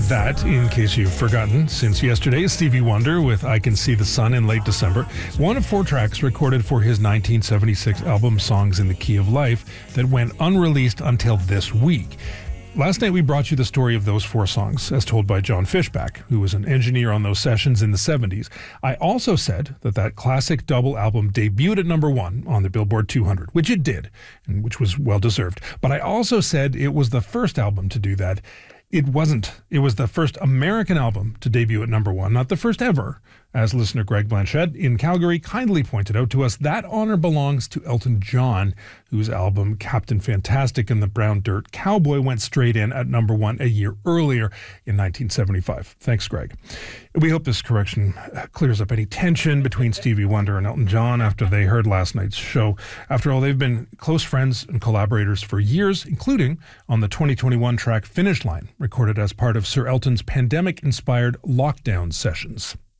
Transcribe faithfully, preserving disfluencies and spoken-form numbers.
That, in case you've forgotten, since yesterday, Stevie Wonder with I Can See the Sun in late December, one of four tracks recorded for his nineteen seventy-six album Songs in the Key of Life that went unreleased until this week. Last night we brought you the story of those four songs, as told by John Fishback, who was an engineer on those sessions in the seventies. I also said that that classic double album debuted at number one on the Billboard two hundred, which it did, and which was well-deserved. But I also said it was the first album to do that. It wasn't. It was the first American album to debut at number one, not the first ever. As listener Greg Blanchette in Calgary kindly pointed out to us, that honor belongs to Elton John, whose album Captain Fantastic and the Brown Dirt Cowboy went straight in at number one a year earlier in nineteen seventy-five. Thanks, Greg. We hope this correction clears up any tension between Stevie Wonder and Elton John after they heard last night's show. After all, they've been close friends and collaborators for years, including on the twenty twenty-one track Finish Line, recorded as part of Sir Elton's pandemic-inspired lockdown sessions.